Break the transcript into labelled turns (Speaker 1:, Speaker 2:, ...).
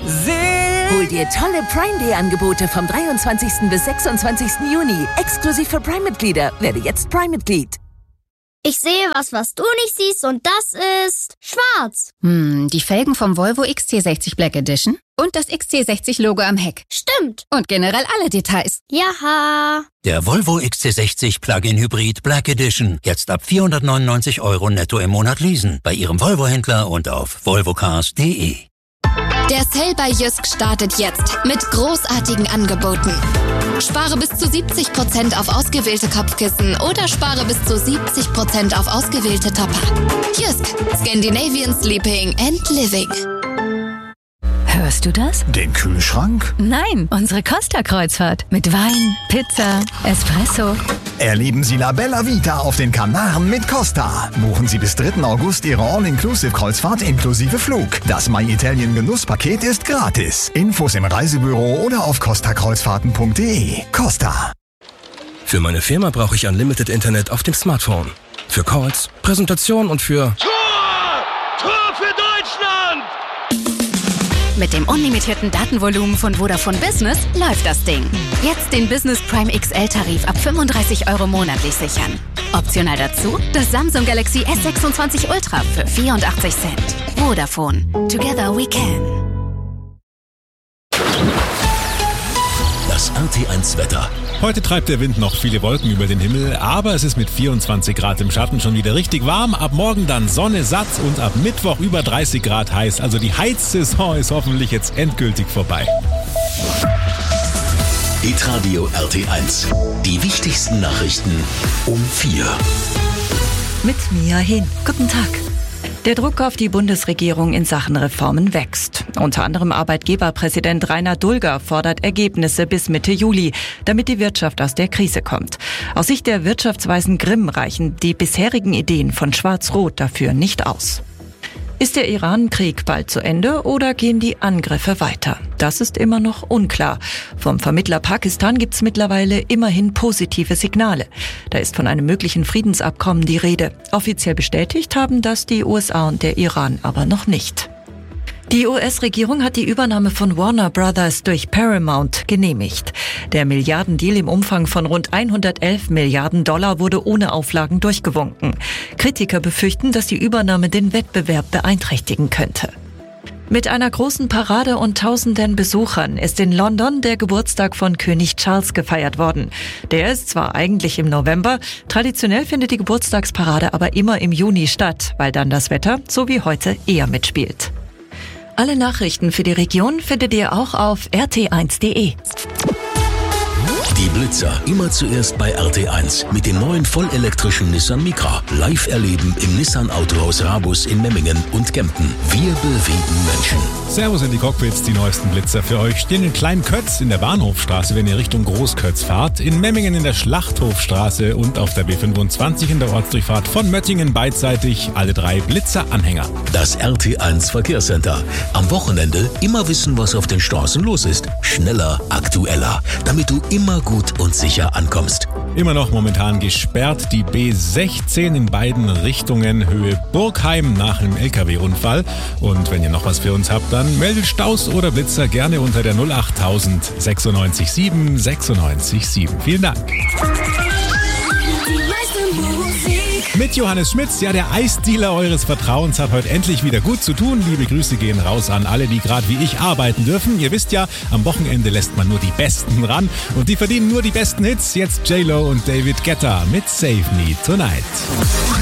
Speaker 1: Hol dir tolle Prime-Day-Angebote vom 23. bis 26. Juni. Exklusiv für Prime-Mitglieder. Werde jetzt Prime-Mitglied.
Speaker 2: Ich sehe was du nicht siehst und das ist schwarz.
Speaker 3: Die Felgen vom Volvo XC60 Black Edition und das XC60-Logo am Heck.
Speaker 2: Stimmt.
Speaker 3: Und generell alle Details.
Speaker 2: Jaha.
Speaker 4: Der Volvo XC60 Plug-in Hybrid Black Edition. Jetzt ab 499 € netto im Monat leasen. Bei Ihrem Volvo-Händler und auf volvocars.de.
Speaker 5: Der Sale bei Jysk startet jetzt mit großartigen Angeboten. Spare bis zu 70% auf ausgewählte Kopfkissen oder spare bis zu 70% auf ausgewählte Topper. Jysk, Scandinavian Sleeping and Living.
Speaker 6: Hörst du das?
Speaker 7: Den Kühlschrank?
Speaker 6: Nein, unsere Costa-Kreuzfahrt. Mit Wein, Pizza, Espresso.
Speaker 7: Erleben Sie La Bella Vita auf den Kanaren mit Costa. Buchen Sie bis 3. August Ihre All-Inclusive-Kreuzfahrt inklusive Flug. Das My Italian Genusspaket ist gratis. Infos im Reisebüro oder auf costakreuzfahrten.de. Costa.
Speaker 8: Für meine Firma brauche ich Unlimited Internet auf dem Smartphone. Für Calls, Präsentation und für...
Speaker 9: Tor für Deutschland!
Speaker 3: Mit dem unlimitierten Datenvolumen von Vodafone Business läuft das Ding. Jetzt den Business Prime XL-Tarif ab 35 € monatlich sichern. Optional dazu das Samsung Galaxy S26 Ultra für 84 Cent. Vodafone. Together we can.
Speaker 10: Das RT1-Wetter.
Speaker 11: Heute treibt der Wind noch viele Wolken über den Himmel, aber es ist mit 24 Grad im Schatten schon wieder richtig warm. Ab morgen dann Sonne satt und ab Mittwoch über 30 Grad heiß. Also die Heizsaison ist hoffentlich jetzt endgültig vorbei.
Speaker 10: Hitradio RT1. Die wichtigsten Nachrichten um 4.
Speaker 12: Mit Mia Hin. Guten Tag. Der Druck auf die Bundesregierung in Sachen Reformen wächst. Unter anderem Arbeitgeberpräsident Rainer Dulger fordert Ergebnisse bis Mitte Juli, damit die Wirtschaft aus der Krise kommt. Aus Sicht der Wirtschaftsweisen Grimm reichen die bisherigen Ideen von Schwarz-Rot dafür nicht aus. Ist der Iran-Krieg bald zu Ende oder gehen die Angriffe weiter? Das ist immer noch unklar. Vom Vermittler Pakistan gibt's mittlerweile immerhin positive Signale. Da ist von einem möglichen Friedensabkommen die Rede. Offiziell bestätigt haben das die USA und der Iran aber noch nicht. Die US-Regierung hat die Übernahme von Warner Brothers durch Paramount genehmigt. Der Milliardendeal im Umfang von rund 111 Milliarden $, wurde ohne Auflagen durchgewunken. Kritiker befürchten, dass die Übernahme den Wettbewerb beeinträchtigen könnte. Mit einer großen Parade und tausenden Besuchern ist in London der Geburtstag von König Charles gefeiert worden. Der ist zwar eigentlich im November, traditionell findet die Geburtstagsparade aber immer im Juni statt, weil dann das Wetter, so wie heute, eher mitspielt. Alle Nachrichten für die Region findet ihr auch auf rt1.de.
Speaker 10: Die Blitzer immer zuerst bei RT1 mit dem neuen vollelektrischen Nissan Micra. Live erleben im Nissan Autohaus Rabus in Memmingen und Kempten. Wir bewegen Menschen.
Speaker 11: Servus in die Cockpits, die neuesten Blitzer für euch stehen in Kleinkötz in der Bahnhofstraße, wenn ihr Richtung Großkötz fahrt, in Memmingen in der Schlachthofstraße und auf der B25 in der Ortsdurchfahrt von Möttingen beidseitig alle 3 Blitzer-Anhänger.
Speaker 10: Das RT1 Verkehrscenter. Am Wochenende immer wissen, was auf den Straßen los ist. Schneller, aktueller, damit du immer gut und sicher ankommst.
Speaker 11: Immer noch momentan gesperrt die B16 in beiden Richtungen Höhe Burgheim nach einem LKW-Unfall. Und wenn ihr noch was für uns habt, dann meldet Staus oder Blitzer gerne unter der 08000 96 7 96 7. Vielen Dank. Mit Johannes Schmitz, ja, der Eisdealer eures Vertrauens, hat heute endlich wieder gut zu tun. Liebe Grüße gehen raus an alle, die gerade wie ich arbeiten dürfen. Ihr wisst ja, am Wochenende lässt man nur die Besten ran und die verdienen nur die besten Hits. Jetzt J-Lo und David Guetta mit Save Me Tonight.